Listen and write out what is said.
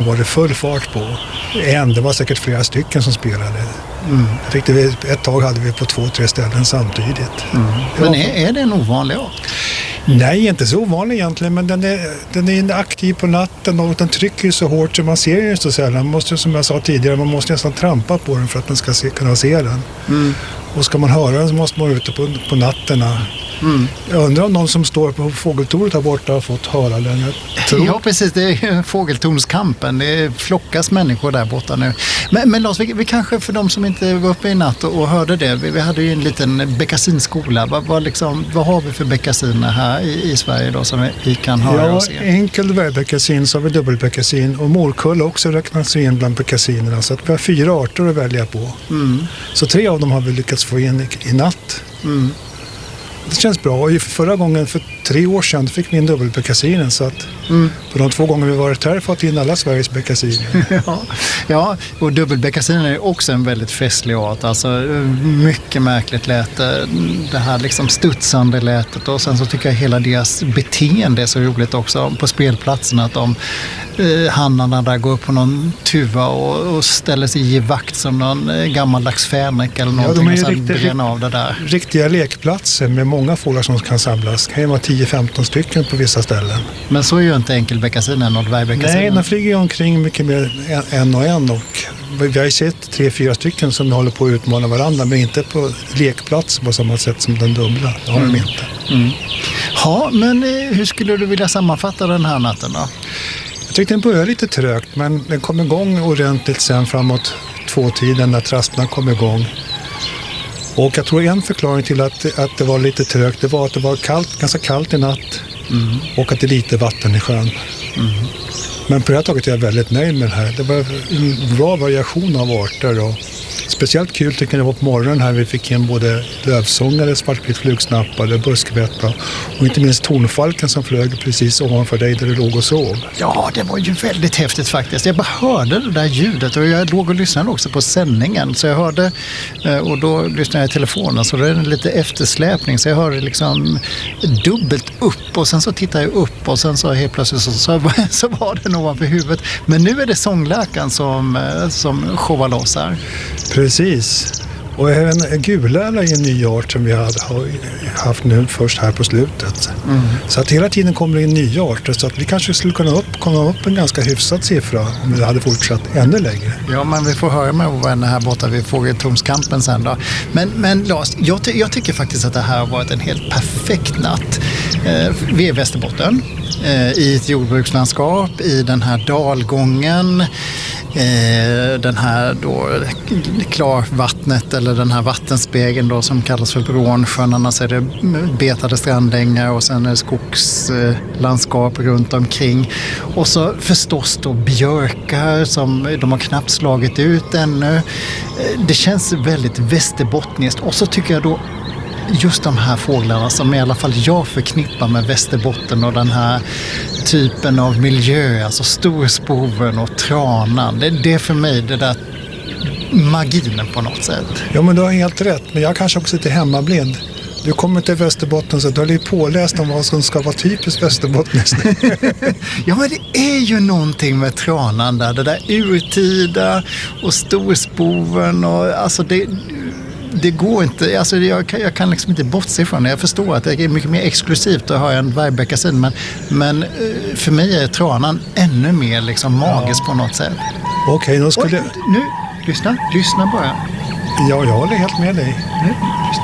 var det full fart på. Det var säkert flera stycken som spelade. Jag tyckte ett tag hade vi på 2-3 ställen samtidigt. Men är det en ovanlig art? Nej, inte så ovanlig egentligen, men den är aktiv på natten och den trycker så hårt så man ser den så sällan. Man måste, som jag sa tidigare, man måste nästan trampa på den för att man ska kunna se den. Och ska man höra den så måste man vara ute på natterna. Jag undrar om någon som står på fågeltornet där borta har fått höra den. Ja, precis. Det är fågeltornskampen. Det flockas människor där borta nu. Men Lars, vi kanske för de som inte var uppe i natt och hörde det. Vi hade ju en liten bekassinskola. Vad har vi för bekassiner här i Sverige då som vi kan höra och se? Ja, enkel dvärgbekassin, så har vi dubbelbekassin och morkulla också räknas in bland bekassinerna. Så att vi har 4 arter att välja på. Så 3 av dem har vi lyckats få in i natt. Det känns bra. Och förra gången, för 3 år sedan, fick vi in dubbelbekassinen. Så att på de 2 gånger vi varit här fått in alla Sveriges bekassiner. Ja, och dubbelbekassinen är också en väldigt festlig art. Alltså mycket märkligt läte. Det här liksom studsande lätet. Och sen så tycker jag hela deras beteende är så roligt också på spelplatsen. Att hannarna där går upp på någon tuva och ställer sig i vakt som någon gammaldags fänrik eller någonting. Ja, de är och sen bränner av det där. Riktiga lekplatser med många fåglar som kan samlas. Det kan ju vara 10-15 stycken på vissa ställen. Men så är ju inte enkelbeckasinen och dvärgbekassinen. Nej, de flyger ju omkring mycket mer en och en. Och vi har ju sett 3-4 stycken som håller på att utmana varandra, men inte på lekplats på samma sätt som den dubbla. Det har de inte. Ja, men hur skulle du vilja sammanfatta den här natten då? Jag tyckte den började lite trögt, men den kom igång ordentligt sen framåt 2-tiden när trasterna kom igång. Och jag tror en förklaring till att det var lite trögt, det var att det var ganska kallt i natt och att det är lite vatten i sjön. Men på det här taget är jag väldigt nöjd med det här. Det var en bra variation av arter och speciellt kul tycker jag det var på morgonen här. Vi fick in både lövsångare, svartvit flugsnappare, buskvätta och inte minst tornfalken som flög precis ovanför dig där du låg och sov. Ja, det var ju väldigt häftigt faktiskt. Jag bara hörde det där ljudet och jag låg och lyssnade också på sändningen. Så jag hörde, och då lyssnade jag i telefonen så det är lite eftersläpning. Så jag hörde liksom dubbelt upp och sen så tittade jag upp och sen så helt plötsligt så var det ovanför huvudet. Men nu är det sångläkaren som showar loss här. Precis. Och även gulärla är en ny art som vi har haft nu först här på slutet. Så att hela tiden kommer det in nya arter så att vi kanske skulle kunna komma upp en ganska hyfsad siffra om det hade fortsatt ännu längre. Ja, men vi får höra med vänner här borta vid fågeltornskampen sen då. Men Lars, jag tycker faktiskt att det här har varit en helt perfekt natt. Vi är i Västerbotten, i ett jordbrukslandskap, i den här dalgången. Den här då klarvattnet eller den här vattenspegeln då som kallas för Brånsjön, annars är det betade strandängar och sen är det skogslandskap runt omkring och så förstås då björkar som de har knappt slagit ut ännu. Det känns väldigt västerbottniskt och så tycker jag då just de här fåglarna som i alla fall jag förknippar med Västerbotten och den här typen av miljö, alltså storspoven och tranan. Det är för mig det där maginen på något sätt. Ja, men du har helt rätt. Men jag kanske också är lite hemmablind. Du kommer till Västerbotten så du har lite påläst om vad som ska vara typiskt västerbottniskt. Ja, men det är ju någonting med tranan där. Det där urtida och storspoven och alltså det går inte, alltså jag kan liksom inte bortse från det. Jag förstår att det är mycket mer exklusivt att ha en dvärgbekassin, men för mig är tranan ännu mer liksom magisk på något sätt. Okej, då skulle... Nu, lyssna bara. Ja, jag håller helt med dig. Nu.